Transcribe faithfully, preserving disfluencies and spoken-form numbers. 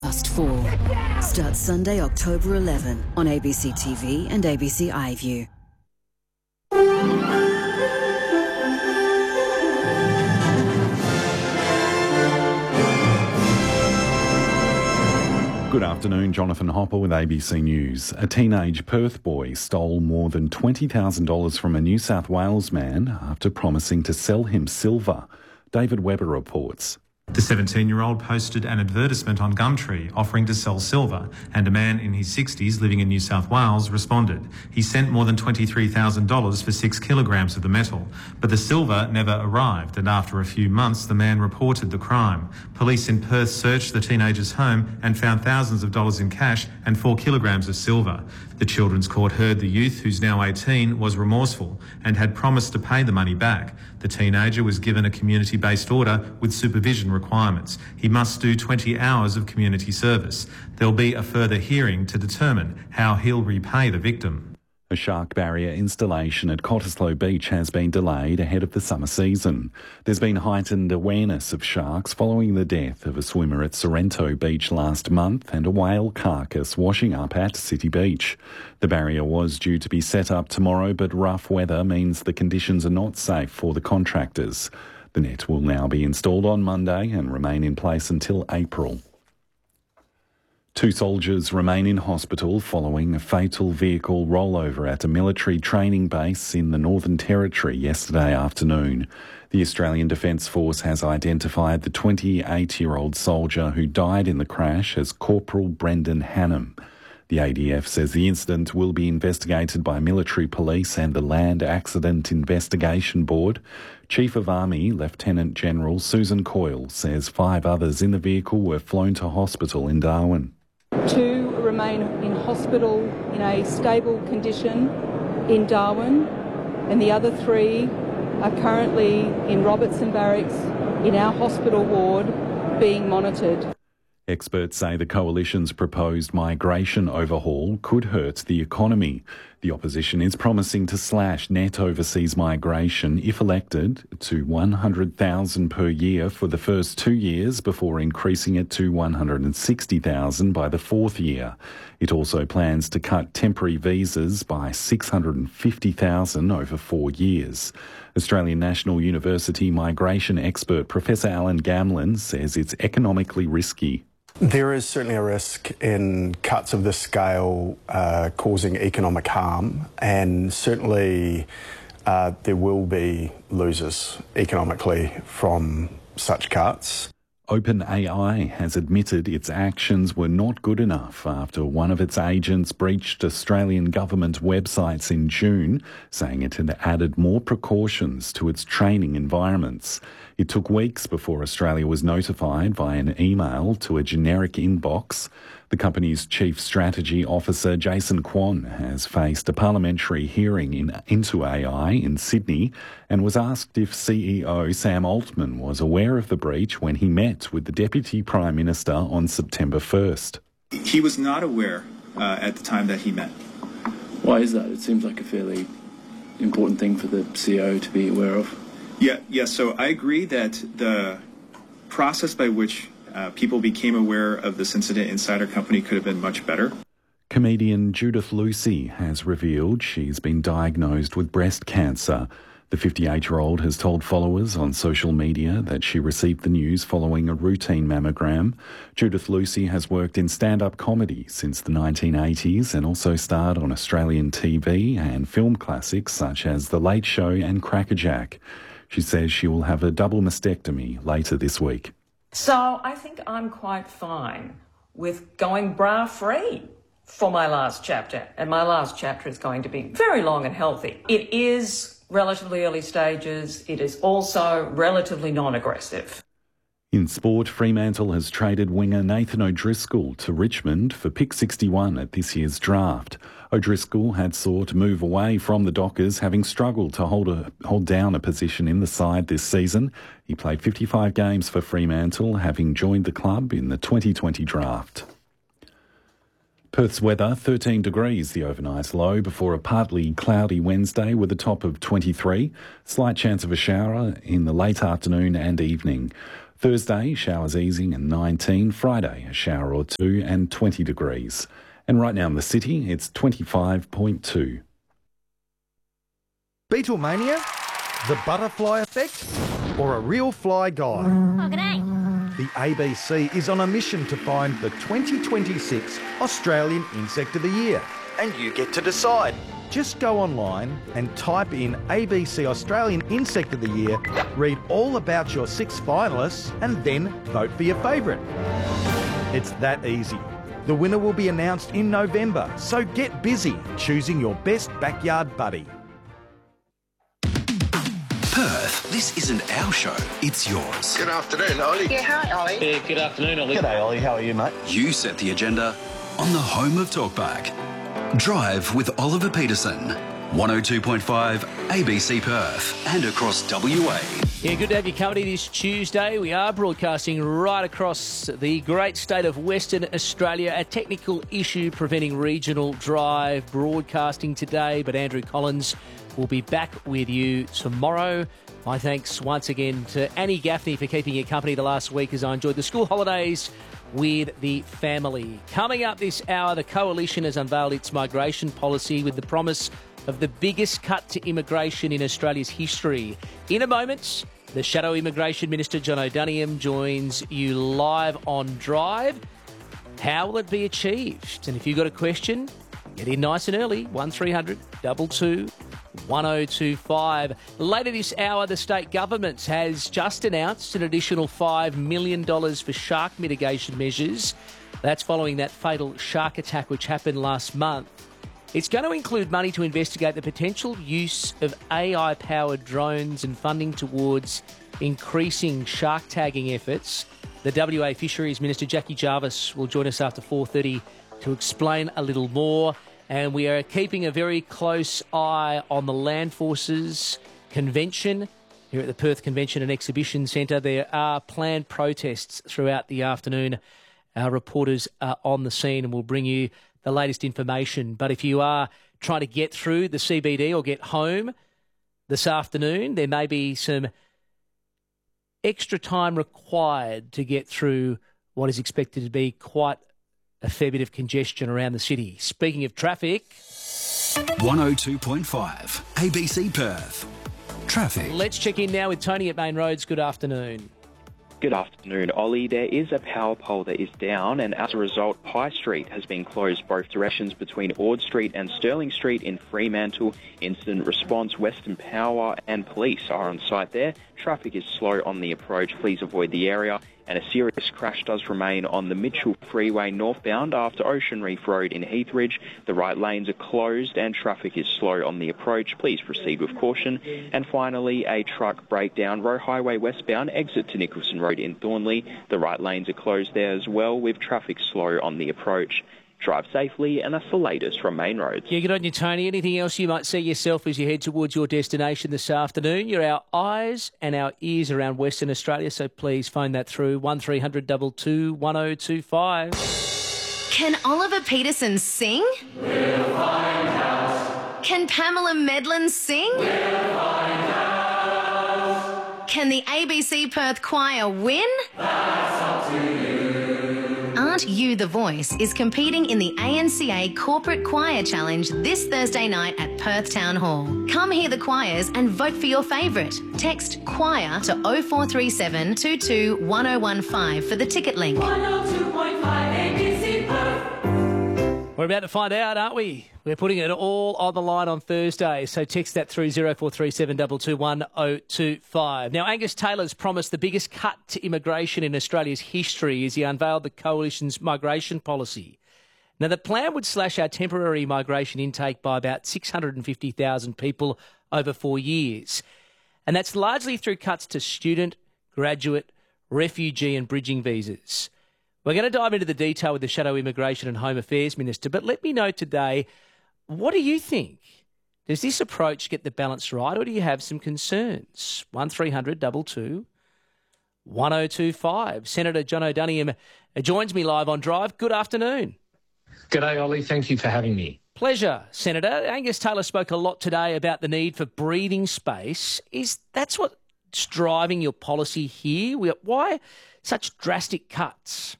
Belfast four starts Sunday, October eleventh on A B C T V and A B C iView. Good afternoon, Jonathan Hopper with A B C News. A teenage Perth boy stole more than twenty thousand dollars from a New South Wales man after promising to sell him silver. David Webber reports. The seventeen-year-old posted an advertisement on Gumtree offering to sell silver, and a man in his sixties living in New South Wales responded. He sent more than twenty-three thousand dollars for six kilograms of the metal, but the silver never arrived, and after a few months the man reported the crime. Police in Perth searched the teenager's home and found thousands of dollars in cash and four kilograms of silver. The Children's Court heard the youth, who's now eighteen, was remorseful and had promised to pay the money back. The teenager was given a community-based order with supervision requirements. He must do twenty hours of community service. There'll be a further hearing to determine how he'll repay the victim. A shark barrier installation at Cottesloe Beach has been delayed ahead of the summer season. There's been heightened awareness of sharks following the death of a swimmer at Sorrento Beach last month and a whale carcass washing up at City Beach. The barrier was due to be set up tomorrow, but rough weather means the conditions are not safe for the contractors. The net will now be installed on Monday and remain in place until April. Two soldiers remain in hospital following a fatal vehicle rollover at a military training base in the Northern Territory yesterday afternoon. The Australian Defence Force has identified the twenty-eight-year-old soldier who died in the crash as Corporal Brendan Hannam. The A D F says the incident will be investigated by military police and the Land Accident Investigation Board. Chief of Army Lieutenant General Susan Coyle says five others in the vehicle were flown to hospital in Darwin. Two remain in hospital in a stable condition in Darwin, and the other three are currently in Robertson Barracks in our hospital ward being monitored. Experts say the coalition's proposed migration overhaul could hurt the economy. The opposition is promising to slash net overseas migration, if elected, to one hundred thousand per year for the first two years before increasing it to one hundred sixty thousand by the fourth year. It also plans to cut temporary visas by six hundred fifty thousand over four years. Australian National University migration expert Professor Alan Gamlin says it's economically risky. There is certainly a risk in cuts of this scale uh, causing economic harm, and certainly uh, there will be losers economically from such cuts. OpenAI has admitted its actions were not good enough after one of its agents breached Australian government websites in June, saying it had added more precautions to its training environments. It took weeks before Australia was notified via an email to a generic inbox. The company's chief strategy officer, Jason Kwon, has faced a parliamentary hearing in, into A I in Sydney and was asked if C E O Sam Altman was aware of the breach when he met with the Deputy Prime Minister on September first. He was not aware uh, at the time that he met. Why is that? It seems like a fairly important thing for the C E O to be aware of. Yeah, yeah. So I agree that the process by which uh, people became aware of this incident inside our company could have been much better. Comedian Judith Lucy has revealed she's been diagnosed with breast cancer. The fifty-eight-year-old has told followers on social media that she received the news following a routine mammogram. Judith Lucy has worked in stand-up comedy since the nineteen eighties and also starred on Australian T V and film classics such as The Late Show and Crackerjack. She says she will have a double mastectomy later this week. So I think I'm quite fine with going bra-free for my last chapter. And my last chapter is going to be very long and healthy. It is relatively early stages. It is also relatively non-aggressive. In sport, Fremantle has traded winger Nathan O'Driscoll to Richmond for pick sixty-one at this year's draft. O'Driscoll had sought to move away from the Dockers, having struggled to hold a, hold down a position in the side this season. He played fifty-five games for Fremantle, having joined the club in the twenty twenty draft. Perth's weather, thirteen degrees, the overnight low, before a partly cloudy Wednesday with a top of twenty-three. Slight chance of a shower in the late afternoon and evening. Thursday, showers easing and nineteen. Friday, a shower or two and twenty degrees. And right now in the city, it's twenty-five point two. Beetlemania? The butterfly effect? Or a real fly guy? Oh, g'day. The A B C is on a mission to find the twenty twenty-six Australian Insect of the Year. And you get to decide. Just go online and type in A B C Australian Insect of the Year, read all about your six finalists, and then vote for your favourite. It's that easy. The winner will be announced in November, so get busy choosing your best backyard buddy. Perth, this isn't our show, it's yours. Good afternoon, Ollie. Yeah, hi, Ollie. Yeah, good afternoon, Ollie. G'day, Ollie. How are you, mate? You set the agenda on the home of Talkback. Drive with Oliver Peterson. one oh two point five A B C Perth and across W A. Yeah, good to have you company this Tuesday. We are broadcasting right across the great state of Western Australia. A technical issue preventing regional drive broadcasting today, but Andrew Collins will be back with you tomorrow. My thanks once again to Annie Gaffney for keeping you company the last week as I enjoyed the school holidays with the family. Coming up this hour, the Coalition has unveiled its migration policy with the promise of the biggest cut to immigration in Australia's history. In a moment, the Shadow Immigration Minister John O'Doniam joins you live on Drive. How will it be achieved? And if you've got a question, get in nice and early, one three hundred two two one oh two five. Later this hour, the state government has just announced an additional five million dollars for shark mitigation measures. That's following that fatal shark attack which happened last month. It's going to include money to investigate the potential use of A I-powered drones and funding towards increasing shark tagging efforts. The W A Fisheries Minister Jackie Jarvis will join us after four thirty to explain a little more. And we are keeping a very close eye on the Land Forces Convention here at the Perth Convention and Exhibition Centre. There are planned protests throughout the afternoon. Our reporters are on the scene and will bring you the latest information. But if you are trying to get through the C B D or get home this afternoon, there may be some extra time required to get through what is expected to be quite a fair bit of congestion around the city. Speaking of traffic, one oh two point five A B C Perth. Traffic. Let's check in now with Tony at Main Roads. Good afternoon. Good afternoon, Ollie. There is a power pole that is down, and as a result, Pye Street has been closed both directions between Ord Street and Sterling Street in Fremantle. Incident response, Western Power and police are on site there. Traffic is slow on the approach. Please avoid the area. And a serious crash does remain on the Mitchell Freeway northbound after Ocean Reef Road in Heathridge. The right lanes are closed and traffic is slow on the approach. Please proceed with caution. And finally, a truck breakdown, Roe Highway westbound, exit to Nicholson Road in Thornley. The right lanes are closed there as well, with traffic slow on the approach. Drive safely, and that's the latest from Main Roads. Yeah, good on you, Tony. Anything else you might see yourself as you head towards your destination this afternoon? You're our eyes and our ears around Western Australia, so please phone that through one three hundred two two one oh two five. Can Oliver Peterson sing? We'll find out. Can Pamela Medlin sing? We'll find out. Can the A B C Perth Choir win? That's up to you. Aren't You the Voice is competing in the A N C A Corporate Choir Challenge this Thursday night at Perth Town Hall. Come hear the choirs and vote for your favourite. Text choir to oh four three seven two two one oh one five for the ticket link. one oh two point five A B C Perth. We're about to find out, aren't we? We're putting it all on the line on Thursday, so text that through oh four three seven two two one oh two five. Now, Angus Taylor's promised the biggest cut to immigration in Australia's history as he unveiled the Coalition's migration policy. Now, the plan would slash our temporary migration intake by about six hundred fifty thousand people over four years. And that's largely through cuts to student, graduate, refugee and bridging visas. We're going to dive into the detail with the Shadow Immigration and Home Affairs Minister, but let me know today, what do you think? Does this approach get the balance right, or do you have some concerns? one three hundred two two one oh two five. Senator John O'Doniam joins me live on Drive. Good afternoon. G'day, Ollie. Thank you for having me. Pleasure, Senator. Angus Taylor spoke a lot today about the need for breathing space. Is that's what driving your policy here? Why such drastic cuts?